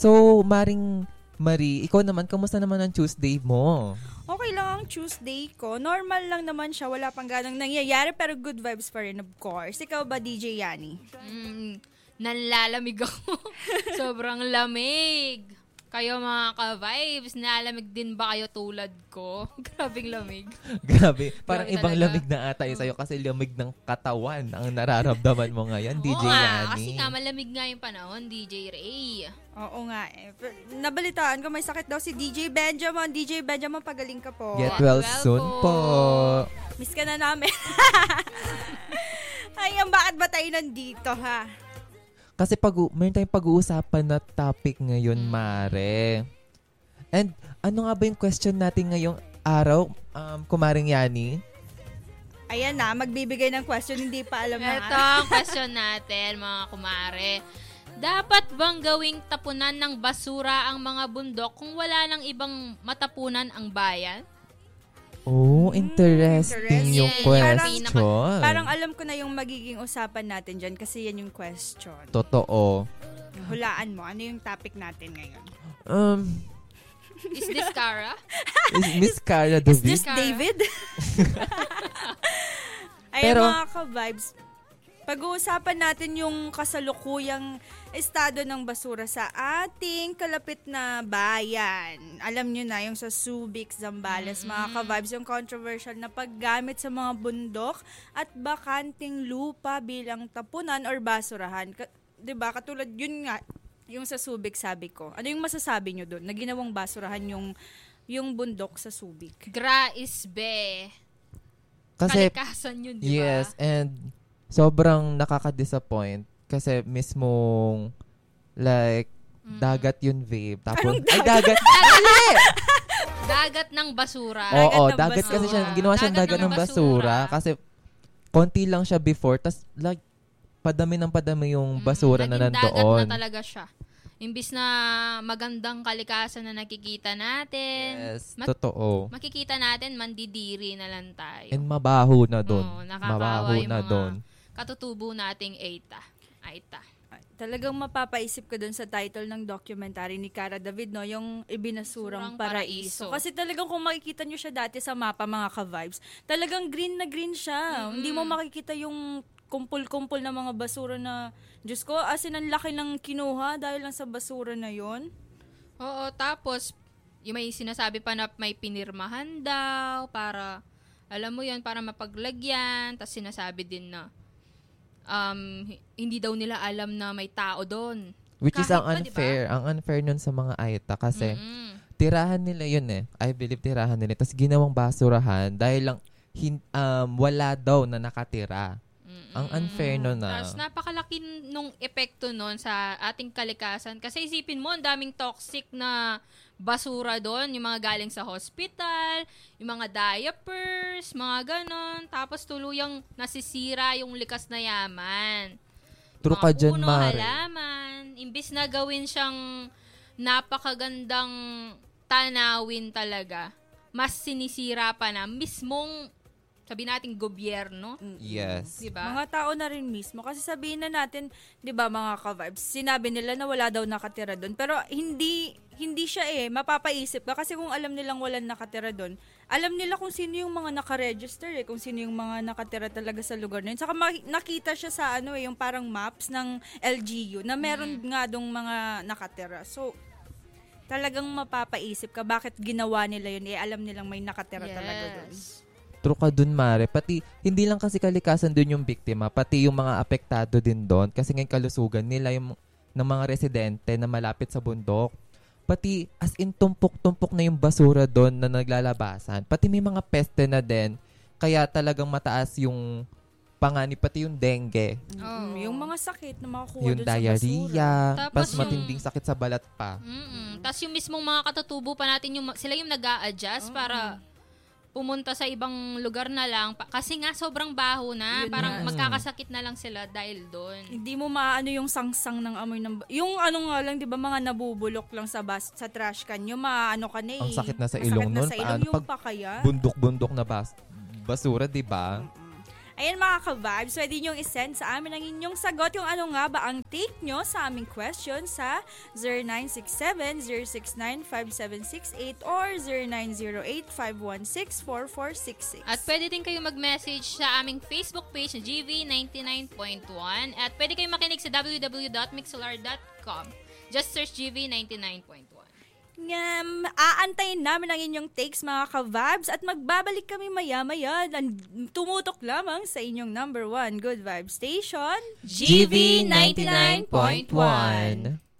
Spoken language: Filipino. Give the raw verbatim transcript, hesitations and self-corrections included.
So, Maring Marie, ikaw naman, kamusta naman ang Tuesday mo? Okay lang ang Tuesday ko. Normal lang naman siya. Wala pang ganang nangyayari pero good vibes pa rin, of course. Ikaw ba, D J Yani? Mm, nanlalamig ako. Sobrang lamig. Kayo mga ka-vibes, nalamig din ba kayo tulad ko? Grabing lamig. Grabe. Parang Grabe ibang talaga. lamig na ata yun sa'yo kasi lamig ng katawan ang nararamdaman mo ngayon, D J Oo nga, Yani. kasi nga malamig nga yung panahon, D J Ray. Oo nga eh. Pero nabalitaan ko may sakit daw si D J Benjamin. D J Benjamin, pagaling ka po. Get well well soon po. po. Miss ka na namin. Ay, ang bakit ba tayo nandito, ha? Kasi pag meron tayong pag-uusapan na topic ngayon, Mm. Mare. And ano nga ba yung question natin ngayong araw, um, Kumaring Yani? Ayan na, magbibigay ng question, hindi pa alam na. Ito ang question natin, mga kumare. Dapat bang gawing tapunan ng basura ang mga bundok kung wala nang ibang matapunan ang bayan? Oh, interesting interesting. yung Yan, question. yung Parang alam ko na yung magiging usapan natin dyan kasi yan yung question. Totoo. Hulaan mo, ano yung topic natin ngayon? Um, Is this Cara? is Miss Cara Is David? this Cara. David? Ay, Pero- mga ka-vibes, pag-uusapan natin yung kasalukuyang estado ng basura sa ating kalapit na bayan. Alam nyo na, yung sa Subic, Zambales, Mm-hmm. mga ka-vibes, yung controversial na paggamit sa mga bundok at bakanting lupa bilang tapunan or basurahan. Ka- 'di ba? Katulad yun nga, yung sa Subic sabi ko. Ano yung masasabi nyo doon? Na ginawang basurahan yung yung bundok sa Subic. Grais be. Kasi, Kalikasan yun, di ba? yes, and sobrang nakaka-disappoint kasi mismong like, Mm. dagat yun, babe. Tapos, Anong ay, dagat. Dagat ng basura. Oo, ng dagat kasi siya, basura. ginawa siyang dagat Dagat ng ng basura. basura. Kasi, konti lang siya before, tas like, padami ng padami yung Mm, basura na naging dagat nandoon. na talaga siya. Imbis na magandang kalikasan na nakikita natin, Yes, mat- totoo. makikita natin, mandidiri na lang tayo. And mabaho na doon. Oo, nakakaawa Mabaho yung na mga doon. katutubo nating Aita. Aita. Talagang mapapaisip ka dun sa title ng documentary ni Cara David, no? Yung Ibinasurang Surang Paraiso. Paraiso. Kasi talagang kung makikita nyo siya dati sa mapa, mga ka-vibes, talagang green na green siya. Mm-mm. Hindi mo makikita yung kumpul-kumpul na mga basura na, Diyos ko, asin ang laki ng kinuha dahil lang sa basura na yon. Oo, tapos, yung may sinasabi pa na may pinirmahan daw para, alam mo yan, para mapaglagyan. Tapos sinasabi din na, um, hindi daw nila alam na may tao doon. Which is Kahit ang pa, diba? unfair. Ang unfair nun sa mga Aita kasi Mm-mm. tirahan nila yun eh. I believe tirahan nila. Tapos ginawang basurahan dahil lang hin- um, wala daw na nakatira. Ang unfair nun na. Tapos napakalaki nung epekto nun sa ating kalikasan. Kasi isipin mo, ang daming toxic na basura doon. Yung mga galing sa hospital, yung mga diapers, mga ganon. Tapos tuluyang nasisira yung likas na yaman. True ka Mga dyan, puno, Mare. halaman. Imbis na gawin siyang napakagandang tanawin talaga, mas sinisira pa na mismong sabi nating gobyerno. Yes. Diba? Mga tao na rin mismo. Kasi sabihin na natin, di ba mga ka-vibes, sinabi nila na wala daw nakatira doon. Pero hindi hindi siya eh, mapapaisip ka. Kasi kung alam nilang walang nakatira doon, alam nila kung sino yung mga nakaregister eh, kung sino yung mga nakatira talaga sa lugar na yun. Saka ma- nakita siya sa ano eh, yung parang maps ng L G U na meron Mm. nga dong mga nakatira. So, talagang mapapaisip ka bakit ginawa nila yun eh, alam nilang may nakatira talaga doon. True ka dun, Mare. Pati, hindi lang kasi kalikasan dun yung biktima, pati yung mga apektado din doon. Kasi ngayon kalusugan nila yung ng mga residente na malapit sa bundok. Pati, as in, tumpok-tumpok na yung basura doon na naglalabasan. Pati may mga peste na din. Kaya talagang mataas yung panganib, pati yung dengue, Mm, yung mga sakit na makakuha yung doon sa basura. diarrhea, Tapos pas yung- matinding sakit sa balat pa. Mm-mm. Tapos yung mismong mga katutubo pa natin, yung, sila yung nag-a-adjust para pumunta sa ibang lugar na lang. Pa- kasi nga, sobrang baho na. Yun Parang nga. magkakasakit na lang sila dahil doon. Hindi mo maano yung sangsang ng amoy ng... Yung ano nga lang, di ba, mga nabubulok lang sa bas, sa trash can, yung maano ka na eh. Ang sakit na sa Masakit ilong na nun. sa ilong, Paano yung pag pa kaya? Bundok-bundok na bas- basura, di ba? Ayan mga ka-vibes, pwede niyong isend sa amin ang inyong sagot kung ano nga ba ang take nyo sa aming question sa zero nine six seven, zero six nine, five seven six eight or zero nine zero eight, five one six, four four six six. At pwede din kayo mag-message sa aming Facebook page na G V ninety-nine point one at pwede kayo makinig sa w w w dot mixlr dot com. Just search G V ninety-nine point one. Ngam, aantayin namin ang inyong takes mga ka-vibes at magbabalik kami maya-maya. Tumutok lamang sa inyong number one Good Vibe Station, G V ninety-nine point one.